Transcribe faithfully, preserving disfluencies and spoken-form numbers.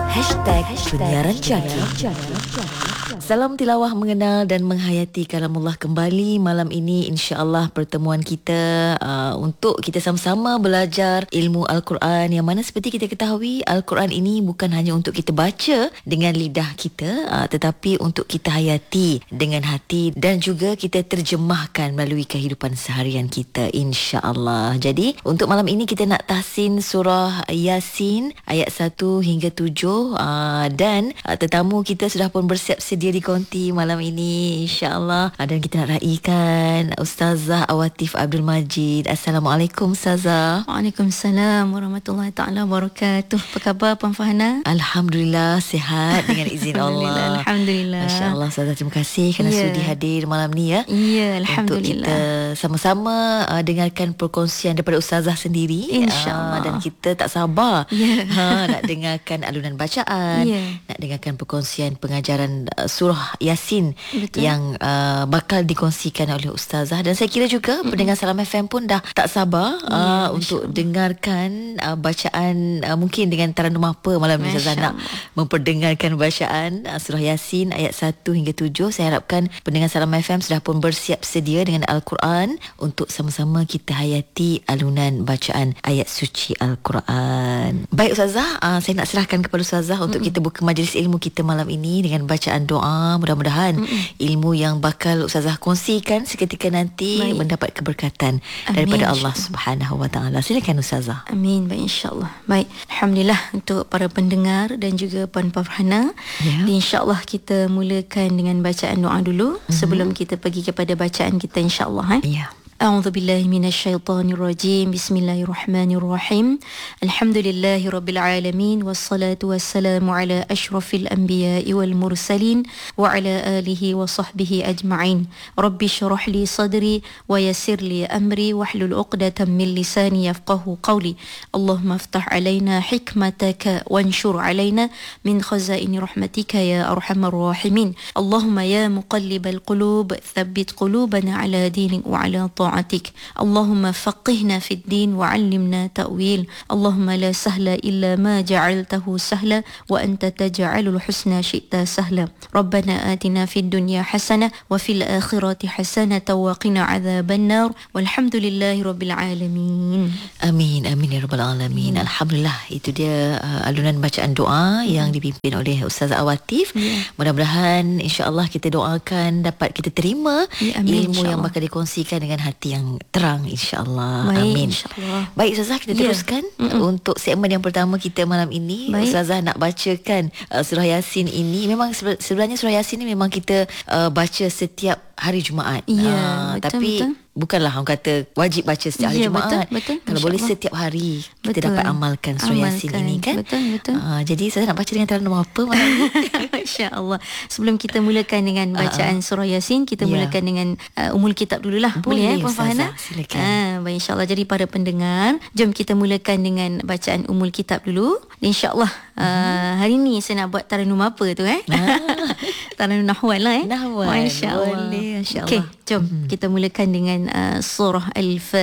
Hashtag Penyiaran Jaki. Salam tilawah mengenal dan menghayati kalamullah kembali malam ini, insya-Allah pertemuan kita uh, untuk kita sama-sama belajar ilmu Al-Quran, yang mana seperti kita ketahui Al-Quran ini bukan hanya untuk kita baca dengan lidah kita, uh, tetapi untuk kita hayati dengan hati dan juga kita terjemahkan melalui kehidupan seharian kita, insya-Allah. Jadi untuk malam ini kita nak tahsin surah Yasin ayat satu hingga tujuh, uh, dan uh, tetamu kita sudah pun bersiap sedia di konti malam ini, insya-Allah. Uh, dan kita nak raikan Ustazah Awatif Abdul Majid. Assalamualaikum Ustazah. Waalaikumsalam warahmatullahi taala wabarakatuh. Apa khabar Puan Farhana? Alhamdulillah sihat dengan izin Allah. Alhamdulillah. Masya-Allah Ustazah, terima kasih kerana yeah. sudi hadir malam ni ya. Ya, yeah, alhamdulillah. Untuk kita sama-sama uh, dengarkan perkongsian daripada Ustazah sendiri. InsyaAllah. Uh, dan kita tak sabar yeah. ha, nak dengarkan alunan bacaan, yeah. nak dengarkan perkongsian pengajaran uh, surah Yasin. Betul. Yang uh, bakal dikongsikan oleh Ustazah. Dan saya kira juga mm-hmm. pendengar Salam F M pun dah tak sabar yeah, uh, untuk dengarkan uh, bacaan, uh, mungkin dengan taranum apa malam ni Ustazah nak memperdengarkan bacaan uh, surah Yasin ayat satu hingga tujuh. Saya harapkan pendengar Salam F M sudah pun bersiap sedia dengan Al-Quran untuk sama-sama kita hayati alunan bacaan ayat suci Al-Quran. Baik Ustazah, uh, saya nak serahkan kepada Ustazah untuk mm-hmm. kita buka majlis ilmu kita malam ini dengan bacaan doa. Mudah-mudahan mm-hmm. ilmu yang bakal Ustazah kongsikan seketika nanti Baik. mendapat keberkatan Amin, daripada Allah Subhanahu Wa Taala. Silakan Ustazah. Amin. Baik, insya-Allah. Baik, alhamdulillah untuk para pendengar dan juga Puan Farhana. Ya. Insya-Allah kita mulakan dengan bacaan doa dulu mm-hmm. sebelum kita pergi kepada bacaan kita, insya-Allah. Eh? Ya. أعوذ بالله من الشيطان الرجيم بسم الله الرحمن الرحيم الحمد لله رب العالمين والصلاة والسلام على أشرف الأنبياء والمرسلين وعلى آله وصحبه أجمعين رب اشرح لي صدري ويسر لي أمري واحلل عقدة من لساني يفقه قولي اللهم افتح علينا حكمتك وانشر علينا من خزائن رحمتك يا أرحم الراحمين اللهم يا مقلب القلوب ثبت قلوبنا على دينك وعلى طاعتك اللهم فقهنا في الدين وعلمنا تأويل اللهم لا سهل إلا ما جعلته سهلا وأنت تجعل الحسنى شئت سهلا ربنا آتنا في الدنيا حسنة وفي الآخرة حسنة وقنا عذاب النار والحمد لله رب العالمين. Amin, amin ya rabbal alamin. Hmm. Alhamdulillah, itu dia uh, alunan bacaan doa hmm. yang dipimpin oleh Ustazah Awatif. Yeah. Mudah-mudahan insya-Allah kita doakan dapat kita terima ya, amin, ilmu yang bakal dikongsikan dengan hati yang terang, insya-Allah. Amin. Insya-Allah. Baik Ustazah, kita yeah. teruskan mm-hmm. untuk segmen yang pertama kita malam ini. Baik. Ustazah nak bacakan uh, surah Yasin ini. Memang sebenarnya surah Yasin ini memang kita uh, baca setiap hari Jumaat. Ya, uh, betul, tapi betul. bukanlah orang kata wajib baca setiap hari ya, Jumaat. Betul, betul. Kalau boleh setiap hari kita betul. dapat amalkan surah amalkan. Yasin ini kan. Betul, betul. Uh, jadi saya nak baca dengan taranum apa malam ni? Masya-Allah. Sebelum kita mulakan dengan bacaan uh-uh. surah Yasin, kita yeah. mulakan dengan uh, umul kitab dululah. Boleh, boleh ya Puan Farhana? Silakan. Ah, baik, insya-Allah. Jadi para pendengar, jom kita mulakan dengan bacaan umul kitab dulu. Insya-Allah uh, hmm. hari ni saya nak buat taranum apa tu eh? Ah. Taranum nahwan lah eh. Nahwan. Masya-Allah. Boleh, insya-Allah. Okey, jom hmm. kita mulakan dengan uh, surah Al-Fatihah.